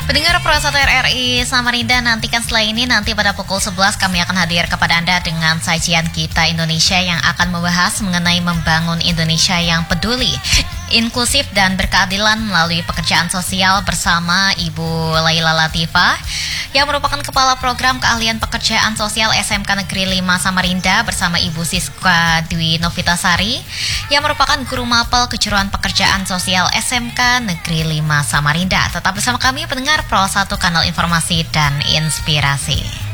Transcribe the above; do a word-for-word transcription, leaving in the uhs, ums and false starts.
Pendengar Pro satu R R I Samarinda, nantikan setelah ini nanti pada pukul sebelas kami akan hadir kepada Anda dengan sajian Kita Indonesia yang akan membahas mengenai membangun Indonesia yang peduli, inklusif dan berkeadilan melalui pekerjaan sosial bersama Ibu Laila Latifah yang merupakan Kepala Program Keahlian Pekerjaan Sosial S M K Negeri lima Samarinda bersama Ibu Siska Dwi Novitasari yang merupakan Guru Mapel Kejuruan Pekerjaan Sosial S M K Negeri lima Samarinda. Tetap bersama kami pendengar Pro satu Kanal Informasi dan Inspirasi.